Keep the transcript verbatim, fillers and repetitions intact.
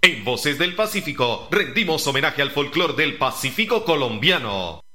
En Voces del Pacífico rendimos homenaje al folclor del Pacífico colombiano.